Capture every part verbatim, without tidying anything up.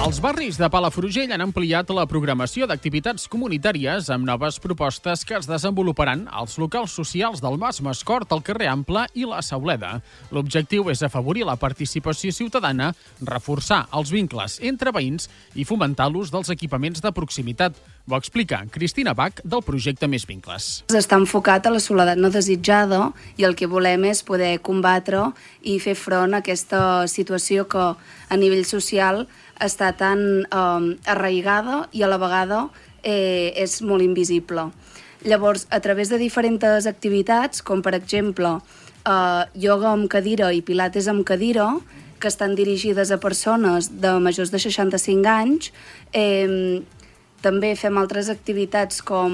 Els barris de Palafrugell han ampliat la programació d'activitats comunitàries amb noves propostes que es desenvoluparan als locals socials del Mas Mascort, el carrer Ample i la Sauleda. L'objectiu és afavorir la participació ciutadana, reforçar els vincles entre veïns i fomentar l'ús dels equipaments de proximitat. Ho explica Cristina Bach, del projecte Més Vincles. Està enfocat a la soledat no desitjada i el que volem és poder combatre i fer front a aquesta situació que a nivell social està tan eh, arraigada i a la vegada eh, és molt invisible. Llavors, a través de diferents activitats, com per exemple eh, ioga amb cadira i pilates amb cadira, que estan dirigides a persones de majors de seixanta-cinc anys, eh, també fem altres activitats com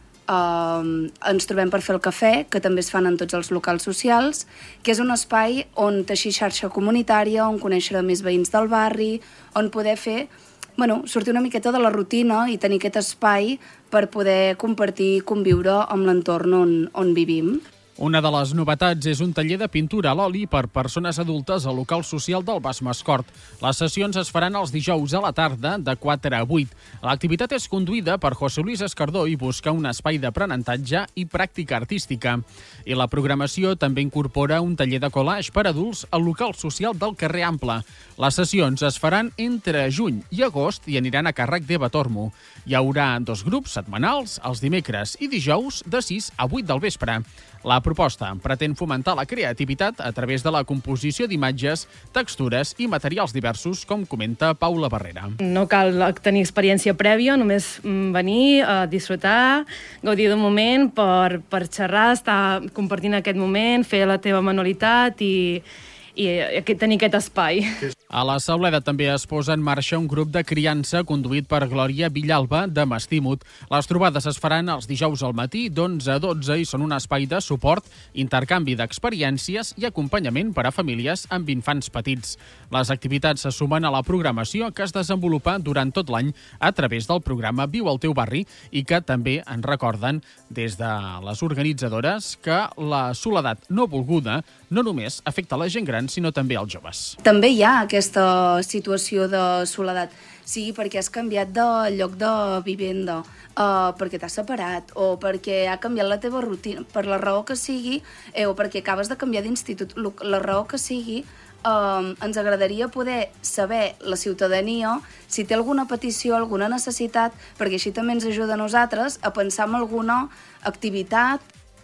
eh, ens trobem per fer el cafè, que també es fan en tots els locals socials, que és un espai on teixir xarxa comunitària, on conèixer més veïns del barri, on poder fer, bueno, sortir una miqueta de la rutina i tenir aquest espai per poder compartir i conviure amb l'entorn on, on vivim. Una de les novetats és un taller de pintura a l'oli per persones adultes al local social del Mas Mascort. Les sessions es faran els dijous a la tarda de quatre a vuit. L'activitat és conduïda per José Luis Escardó i busca un espai d'aprenentatge i pràctica artística. I la programació també incorpora un taller de collage per adults al local social del carrer Ample. Les sessions es faran entre juny i agost i aniran a càrrec d'Eva Tormo. Hi haurà dos grups setmanals, els dimecres i dijous, de sis a vuit del vespre. La proposta pretén fomentar la creativitat a través de la composició d'imatges, textures i materials diversos, com comenta Paula Barrera. No cal tenir experiència prèvia, només venir a disfrutar, gaudir d'un moment per, per xerrar, estar compartint aquest moment, fer la teva manualitat i, i tenir aquest espai. A la Sauleda també es posa en marxa un grup de criança conduït per Glòria Villalba de Mastímut. Les trobades es faran els dijous al matí d'onze a dotze i són un espai de suport, intercanvi d'experiències i acompanyament per a famílies amb infants petits. Les activitats se sumen a la programació que es desenvolupa durant tot l'any a través del programa Viu al teu barri i que també en recorden des de les organitzadores que la soledat no volguda no només afecta la gent gran, sinó també als joves. També hi ha aquesta situació de soledat, sigui perquè has canviat de lloc de vivenda, uh, perquè t'has separat, o perquè ha canviat la teva rutina, per la raó que sigui, eh, o perquè acabes de canviar d'institut, la raó que sigui, uh, ens agradaria poder saber la ciutadania si té alguna petició, alguna necessitat, perquè així també ens ajuda a nosaltres a pensar en alguna activitat.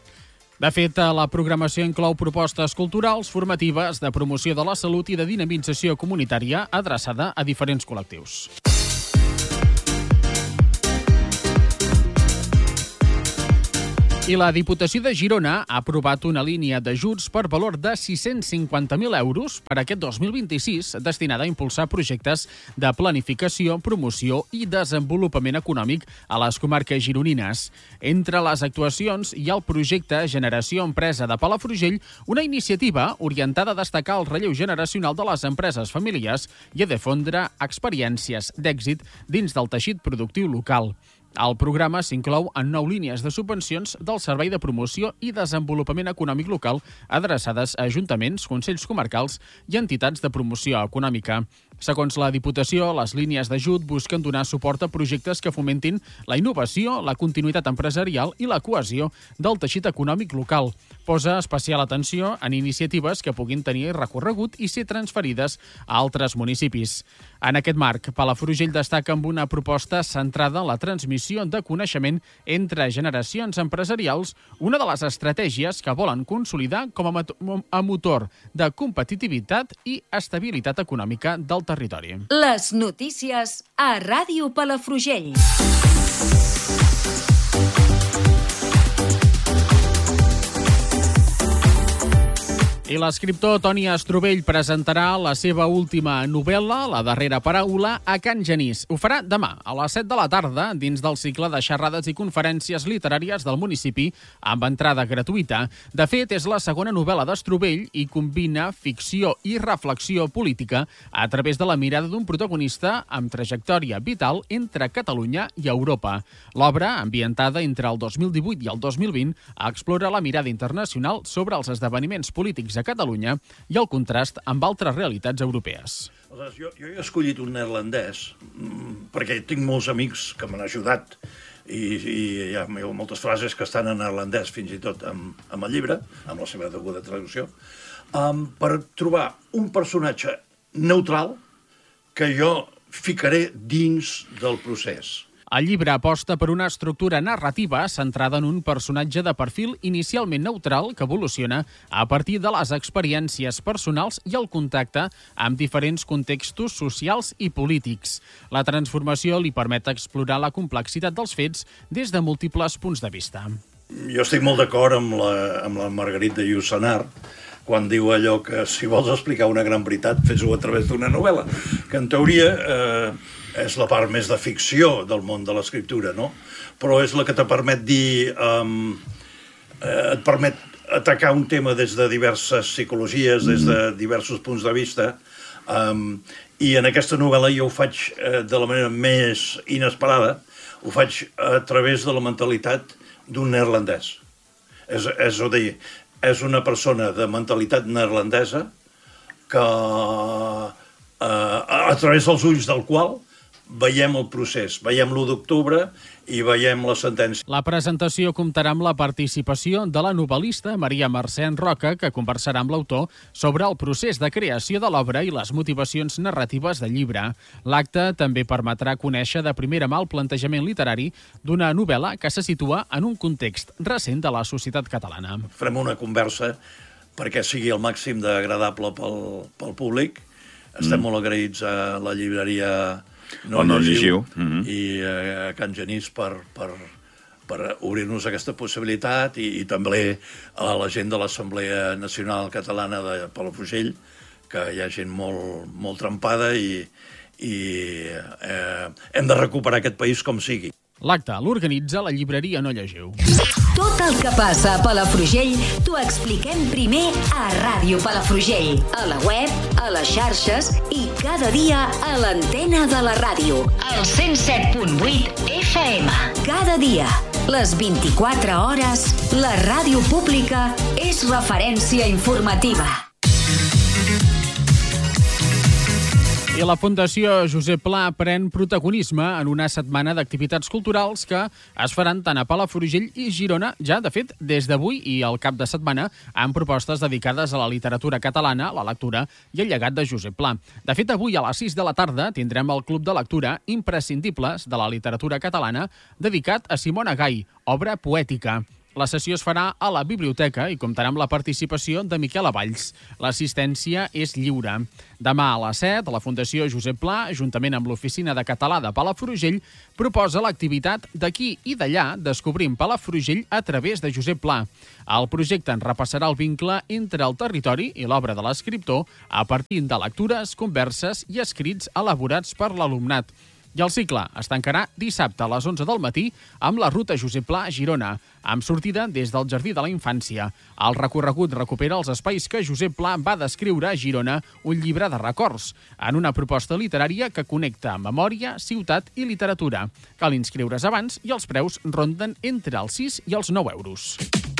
De fet, la programació inclou propostes culturals, formatives, de promoció de la salut i de dinamització comunitària adreçada a diferents col·lectius. I la Diputació de Girona ha aprovat una línia d'ajuts per valor de sis-cents cinquanta mil euros per aquest dos mil vint-i-sis destinada a impulsar projectes de planificació, promoció i desenvolupament econòmic a les comarques gironines. Entre les actuacions hi ha el projecte Generació Empresa de Palafrugell, una iniciativa orientada a destacar el relleu generacional de les empreses familiars i a difondre experiències d'èxit dins del teixit productiu local. El programa s'inclou en nou línies de subvencions del Servei de Promoció i Desenvolupament Econòmic Local adreçades a ajuntaments, consells comarcals i entitats de promoció econòmica. Segons la Diputació, les línies d'ajut busquen donar suport a projectes que fomentin la innovació, la continuïtat empresarial i la cohesió del teixit econòmic local. Posa especial atenció en iniciatives que puguin tenir recorregut i ser transferides a altres municipis. En aquest marc, Palafrugell destaca amb una proposta centrada en la transmissió de coneixement entre generacions empresarials, una de les estratègies que volen consolidar com a motor de competitivitat i estabilitat econòmica del territori. Les notícies a Ràdio Palafrugell. I l'escriptor Toni Estrovell presentarà la seva última novel·la, La darrera paraula, a Can Genís. Ho farà demà, a les set de la tarda, dins del cicle de xerrades i conferències literàries del municipi, amb entrada gratuïta. De fet, és la segona novel·la d'Estrovell i combina ficció i reflexió política a través de la mirada d'un protagonista amb trajectòria vital entre Catalunya i Europa. L'obra, ambientada entre el dos mil divuit i el dos mil vint, explora la mirada internacional sobre els esdeveniments polítics a Catalunya i el contrast amb altres realitats europees. Aleshores, jo, jo he escollit un neerlandès perquè tinc molts amics que m'han ajudat i, i hi ha moltes frases que estan en neerlandès, fins i tot amb, amb el llibre, amb la seva deguda traducció, um, per trobar un personatge neutral que jo ficaré dins del procés. El llibre aposta per una estructura narrativa centrada en un personatge de perfil inicialment neutral que evoluciona a partir de les experiències personals i el contacte amb diferents contextos socials i polítics. La transformació li permet explorar la complexitat dels fets des de múltiples punts de vista. Jo estic molt d'acord amb la, amb la Marguerite de Yourcenar, quan diu allò que si vols explicar una gran veritat, fes-ho a través d'una novel·la, que en teoria eh, és la part més de ficció del món de l'escriptura, no? Però és la que te permet dir... Eh, et permet atacar un tema des de diverses psicologies, des de diversos punts de vista, eh, i en aquesta novel·la jo ho faig eh, de la manera més inesperada, ho faig a través de la mentalitat d'un neerlandès. És, és a dir, és una persona de mentalitat neerlandesa que, eh, a través dels ulls del qual veiem el procés, veiem l'u d'octubre i veiem la sentència. La presentació comptarà amb la participació de la novel·lista Maria Mercè Roca, que conversarà amb l'autor sobre el procés de creació de l'obra i les motivacions narratives del llibre. L'acte també permetrà conèixer de primera mà el plantejament literari d'una novel·la que se situa en un context recent de la societat catalana. Farem una conversa perquè sigui el màxim d'agradable pel, pel públic. Estem mm. molt agraïts a la llibreria No, no llegiu, mm-hmm. i a Can Genís per, per, per obrir-nos aquesta possibilitat i, i també a la gent de l'Assemblea Nacional Catalana de Palafrugell, que hi ha gent molt, molt trempada i, i eh, hem de recuperar aquest país com sigui. L'acte l'organitza la llibreria No Llegiu. Tot el que passa a Palafrugell t'ho expliquem primer a Ràdio Palafrugell, a la web, a les xarxes i cada dia a l'antena de la ràdio, al cent set punt vuit F M. Cada dia, les vint-i-quatre hores, la ràdio pública és referència informativa. I la Fundació Josep Pla pren protagonisme en una setmana d'activitats culturals que es faran tant a Palafrugell i Girona, ja, de fet, des d'avui i al cap de setmana, amb propostes dedicades a la literatura catalana, la lectura i el llegat de Josep Pla. De fet, avui a les sis de la tarda tindrem el Club de Lectura Imprescindibles de la literatura catalana dedicat a Simona Gai, obra poètica. La sessió es farà a la biblioteca i comptarà amb la participació de Miquel Avalls. L'assistència és lliure. Demà a les set, la Fundació Josep Pla, juntament amb l'Oficina de Català de Palafrugell, proposa l'activitat D'aquí i d'allà, descobrim Palafrugell a través de Josep Pla. El projecte en repassarà el vincle entre el territori i l'obra de l'escriptor a partir de lectures, converses i escrits elaborats per l'alumnat. I el cicle es tancarà dissabte a les onze del matí amb la ruta Josep Pla a Girona, amb sortida des del Jardí de la Infància. El recorregut recupera els espais que Josep Pla va descriure a Girona, un llibre de records, en una proposta literària que connecta memòria, ciutat i literatura. Cal inscriure's abans i els preus ronden entre els sis i els nou euros.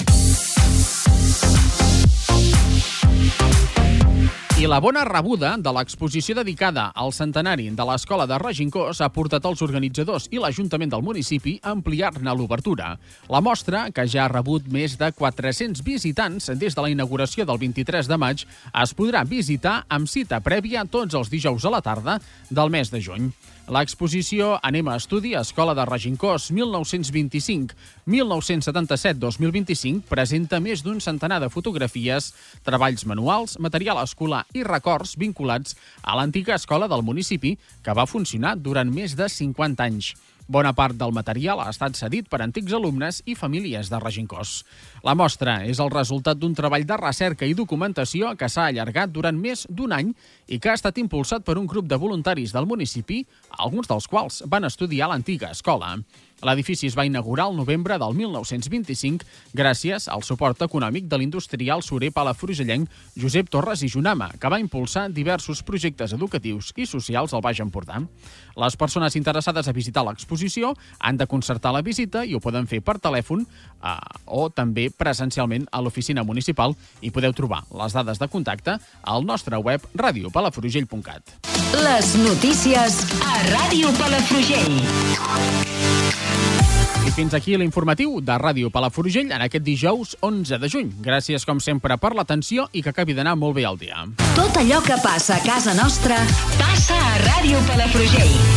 I la bona rebuda de l'exposició dedicada al centenari de l'Escola de Regencós ha portat els organitzadors i l'Ajuntament del municipi a ampliar-ne l'obertura. La mostra, que ja ha rebut més de quatre-cents visitants des de la inauguració del vint-i-tres de maig, es podrà visitar amb cita prèvia tots els dijous a la tarda del mes de juny. L'exposició Anem a Estudi, Escola de Regencós mil nou-cents vint-i-cinc a mil nou-cents setanta-set a dos mil vint-i-cinc presenta més d'un centenar de fotografies, treballs manuals, material escolar i records vinculats a l'antiga escola del municipi que va funcionar durant més de cinquanta anys. Bona part del material ha estat cedit per antics alumnes i famílies de Regencós. La mostra és el resultat d'un treball de recerca i documentació que s'ha allargat durant més d'un any i que ha estat impulsat per un grup de voluntaris del municipi, alguns dels quals van estudiar l'antiga escola. L'edifici es va inaugurar el novembre del mil nou-cents vint-i-cinc gràcies al suport econòmic de l'industrial surer palafrugellenc Josep Torres i Junama, que va impulsar diversos projectes educatius i socials al Baix Empordà. Les persones interessades a visitar l'exposició han de concertar la visita i ho poden fer per telèfon eh, o també presencialment a l'oficina municipal i podeu trobar les dades de contacte al nostre web radio palafrugell punt cat. Les notícies a Ràdio Palafrugell. I fins aquí l'informatiu de Ràdio Palafrugell en aquest dijous onze de juny. Gràcies, com sempre, per l'atenció i que acabi d'anar molt bé el dia. Tot allò que passa a casa nostra passa a Ràdio Palafrugell.